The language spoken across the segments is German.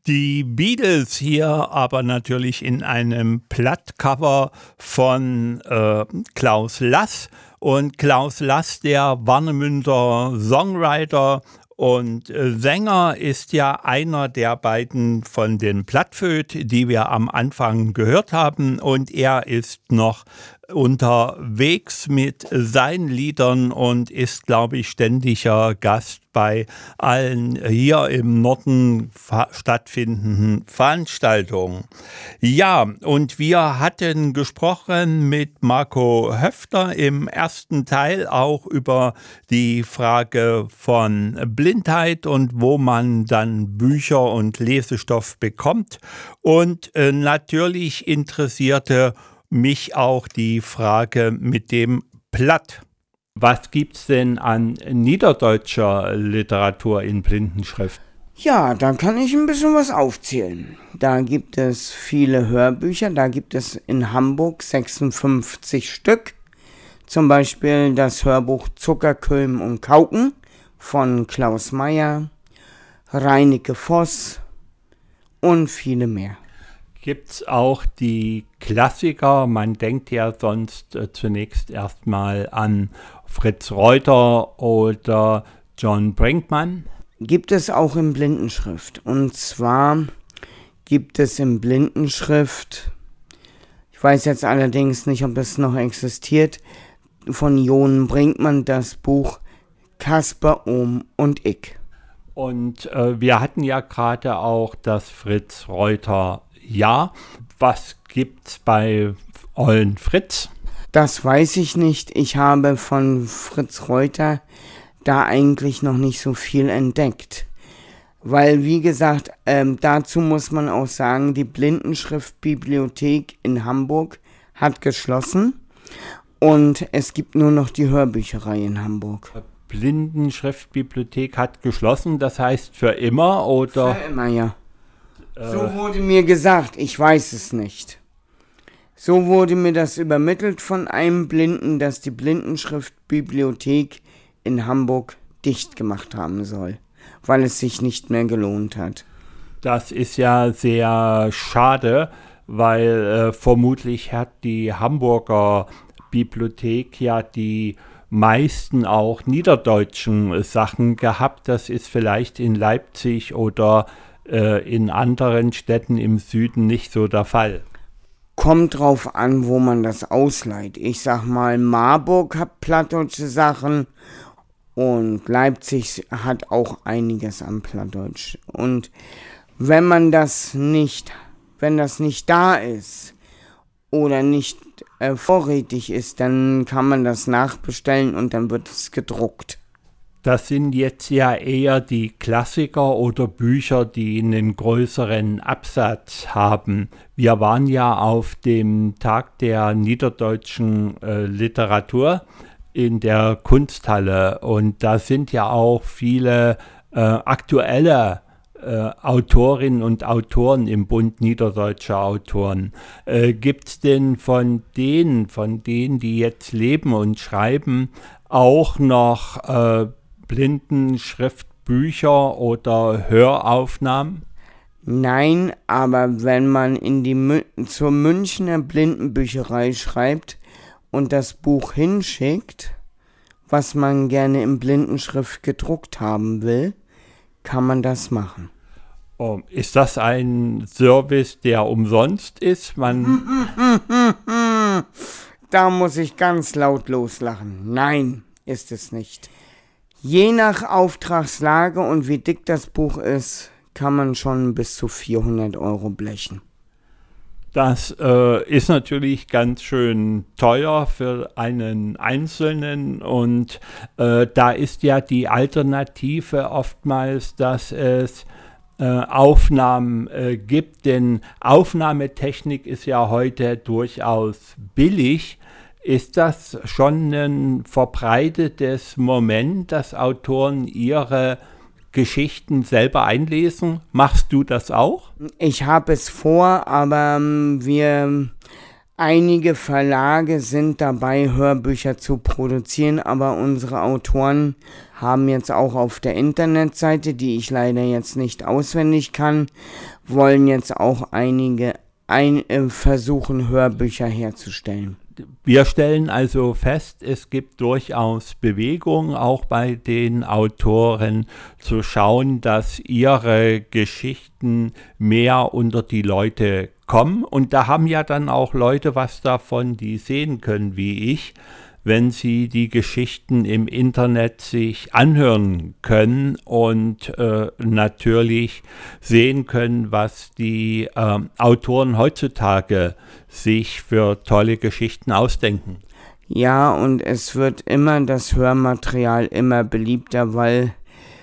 Die Beatles hier aber natürlich in einem Plattcover von Klaus Lass. Und Klaus Lass, der Warnemünder Songwriter und Sänger, ist ja einer der beiden von den Plattföt, die wir am Anfang gehört haben. Und er ist noch unterwegs mit seinen Liedern und ist, glaube ich, ständiger Gast bei allen hier im Norden stattfindenden Veranstaltungen. Ja, und wir hatten gesprochen mit Marco Höfter im ersten Teil auch über die Frage von Blindheit und wo man dann Bücher und Lesestoff bekommt. Und natürlich interessierte mich auch die Frage mit dem Platt. Was gibt's denn an niederdeutscher Literatur in Blindenschrift? Ja, da kann ich ein bisschen was aufzählen. Da gibt es viele Hörbücher, da gibt es in Hamburg 56 Stück. Zum Beispiel das Hörbuch Zuckerköln und Kauken von Klaus Meyer, Reineke Voss und viele mehr. Gibt's auch die Klassiker? Man denkt ja sonst zunächst erstmal an Fritz Reuter oder John Brinkmann. Gibt es auch in Blindenschrift. Und zwar gibt es in Blindenschrift, ich weiß jetzt allerdings nicht, ob das noch existiert, von Jon Brinkmann das Buch Kasper, Ohm und ich. Und wir hatten ja gerade auch das Fritz Reuter Jahr. Was gibt's bei Ollen Fritz? Das weiß ich nicht. Ich habe von Fritz Reuter da eigentlich noch nicht so viel entdeckt. Weil, wie gesagt, dazu muss man auch sagen, die Blindenschriftbibliothek in Hamburg hat geschlossen und es gibt nur noch die Hörbücherei in Hamburg. Blindenschriftbibliothek hat geschlossen, das heißt für immer, oder? Für immer, ja. So wurde mir gesagt, ich weiß es nicht. So wurde mir das übermittelt von einem Blinden, dass die Blindenschriftbibliothek in Hamburg dicht gemacht haben soll, weil es sich nicht mehr gelohnt hat. Das ist ja sehr schade, weil vermutlich hat die Hamburger Bibliothek ja die meisten auch niederdeutschen Sachen gehabt. Das ist vielleicht in Leipzig oder in anderen Städten im Süden nicht so der Fall. Kommt drauf an, wo man das ausleiht. Ich sag mal, Marburg hat plattdeutsche Sachen und Leipzig hat auch einiges an Plattdeutsch. Und wenn das nicht da ist oder nicht vorrätig ist, dann kann man das nachbestellen und dann wird es gedruckt. Das sind jetzt ja eher die Klassiker oder Bücher, die einen größeren Absatz haben. Wir waren ja auf dem Tag der niederdeutschen Literatur in der Kunsthalle und da sind ja auch viele aktuelle Autorinnen und Autoren im Bund niederdeutscher Autoren. Gibt es denn von denen, die jetzt leben und schreiben, auch noch Blindenschriftbücher oder Höraufnahmen? Nein, aber wenn man zur Münchner Blindenbücherei schreibt und das Buch hinschickt, was man gerne in Blindenschrift gedruckt haben will, kann man das machen. Oh, ist das ein Service, der umsonst ist? Da muss ich ganz laut loslachen. Nein, ist es nicht. Je nach Auftragslage und wie dick das Buch ist, kann man schon bis zu 400 € blechen. Das ist natürlich ganz schön teuer für einen Einzelnen und da ist ja die Alternative oftmals, dass es Aufnahmen gibt, denn Aufnahmetechnik ist ja heute durchaus billig. Ist das schon ein verbreitetes Moment, dass Autoren ihre Geschichten selber einlesen? Machst du das auch? Ich habe es vor, aber einige Verlage sind dabei, Hörbücher zu produzieren, aber unsere Autoren haben jetzt auch auf der Internetseite, die ich leider jetzt nicht auswendig kann, wollen jetzt auch einige versuchen, Hörbücher herzustellen. Wir stellen also fest, es gibt durchaus Bewegung, auch bei den Autoren, zu schauen, dass ihre Geschichten mehr unter die Leute kommen. Und da haben ja dann auch Leute was davon, die sehen können, wie ich, wenn sie die Geschichten im Internet sich anhören können und natürlich sehen können, was die Autoren heutzutage sich für tolle Geschichten ausdenken. Ja, und es wird immer das Hörmaterial immer beliebter, weil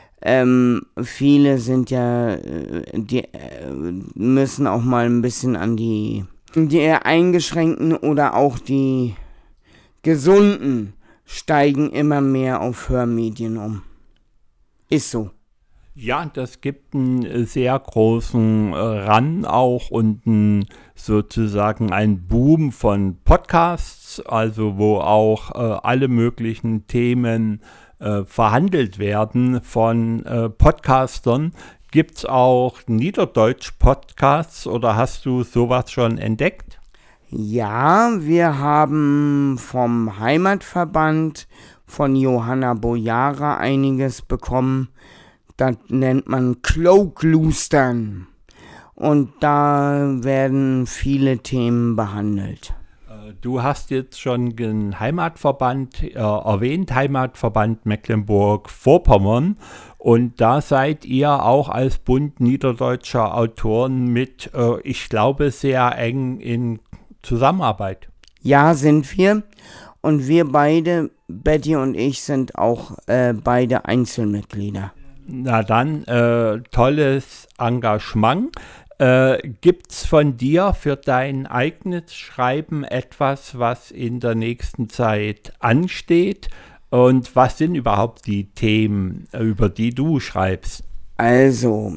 viele sind ja, die müssen auch mal ein bisschen an die Eingeschränkten oder auch die Gesunden steigen immer mehr auf Hörmedien um. Ist so. Ja, das gibt einen sehr großen Run auch und sozusagen einen Boom von Podcasts, also wo auch alle möglichen Themen verhandelt werden von Podcastern. Gibt es auch Niederdeutsch-Podcasts oder hast du sowas schon entdeckt? Ja, wir haben vom Heimatverband von Johanna Bojara einiges bekommen. Das nennt man Kloglustern. Und da werden viele Themen behandelt. Du hast jetzt schon den Heimatverband erwähnt, Heimatverband Mecklenburg-Vorpommern. Und da seid ihr auch als Bund niederdeutscher Autoren mit, ich glaube, sehr eng in Zusammenarbeit. Ja, sind wir. Und wir beide, Betty und ich, sind auch beide Einzelmitglieder. Na dann, tolles Engagement. Gibt's von dir für dein eigenes Schreiben etwas, was in der nächsten Zeit ansteht? Und was sind überhaupt die Themen, über die du schreibst? Also,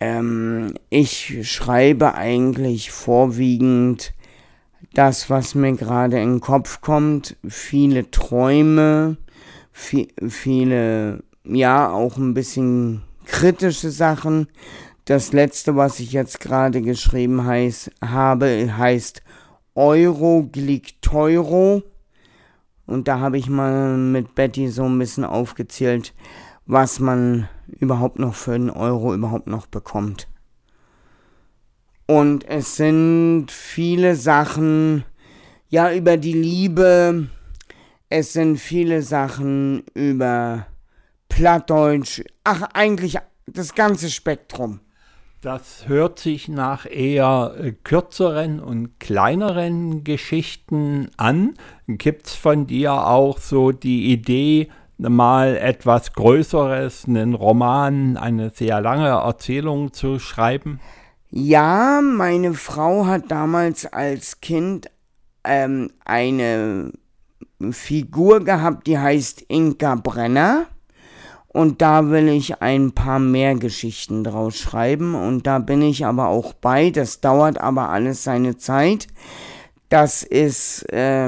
ich schreibe eigentlich vorwiegend das, was mir gerade in den Kopf kommt. Viele Träume, viele, ja, auch ein bisschen kritische Sachen. Das letzte, was ich jetzt gerade geschrieben habe, heißt Euro-Glikteuro. Und da habe ich mal mit Betty so ein bisschen aufgezählt, was man überhaupt noch für einen Euro überhaupt noch bekommt. Und es sind viele Sachen, ja, über die Liebe. Es sind viele Sachen über Plattdeutsch. Ach, eigentlich das ganze Spektrum. Das hört sich nach eher kürzeren und kleineren Geschichten an. Gibt es von dir auch so die Idee, mal etwas Größeres, einen Roman, eine sehr lange Erzählung zu schreiben? Ja, meine Frau hat damals als Kind eine Figur gehabt, die heißt Inka Brenner. Und da will ich ein paar mehr Geschichten draus schreiben. Und da bin ich aber auch bei. Das dauert aber alles seine Zeit. Das ist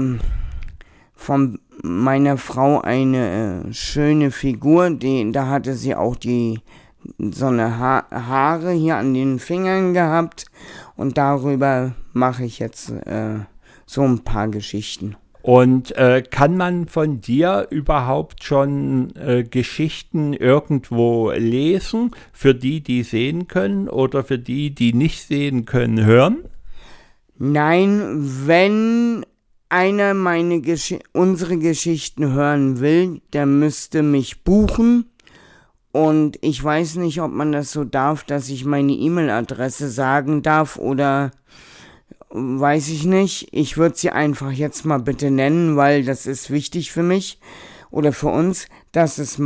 von meiner Frau eine schöne Figur. Da hatte sie auch so eine Haare hier an den Fingern gehabt. Und darüber mache ich jetzt so ein paar Geschichten. Und kann man von dir überhaupt schon Geschichten irgendwo lesen, für die, die sehen können oder für die, die nicht sehen können, hören? Nein, wenn einer unsere Geschichten hören will, der müsste mich buchen. Und ich weiß nicht, ob man das so darf, dass ich meine E-Mail-Adresse sagen darf oder weiß ich nicht. Ich würde sie einfach jetzt mal bitte nennen, weil das ist wichtig für mich oder für uns. Das ist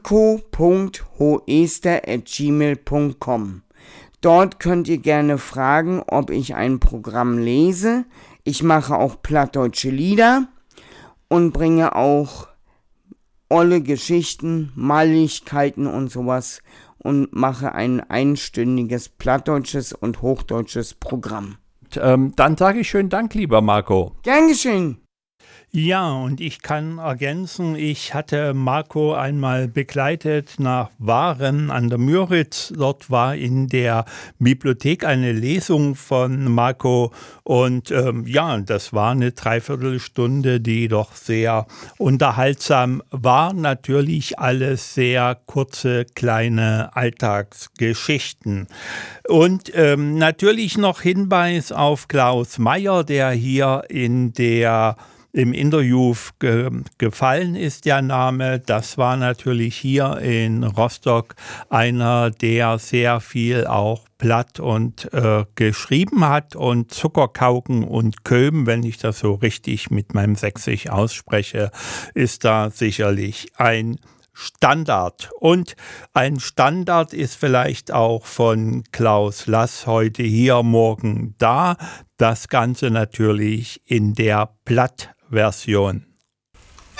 marco.hoester@gmail.com. Dort könnt ihr gerne fragen, ob ich ein Programm lese. Ich mache auch plattdeutsche Lieder und bringe auch olle Geschichten, Maligkeiten und sowas und mache ein einstündiges plattdeutsches und hochdeutsches Programm. Dann sage ich schönen Dank, lieber Marco. Gern geschehen. Ja, und ich kann ergänzen, ich hatte Marco einmal begleitet nach Waren an der Müritz. Dort war in der Bibliothek eine Lesung von Marco und ja, das war eine Dreiviertelstunde, die doch sehr unterhaltsam war. Natürlich alles sehr kurze, kleine Alltagsgeschichten. Und natürlich noch Hinweis auf Klaus Meyer, der hier im Interview gefallen ist, der Name. Das war natürlich hier in Rostock einer, der sehr viel auch platt und geschrieben hat, und Zuckerkauken und Köben, wenn ich das so richtig mit meinem Sächsisch ausspreche, ist da sicherlich ein Standard. Und ein Standard ist vielleicht auch von Klaus Lass heute hier, morgen da. Das Ganze natürlich in der Plattversion.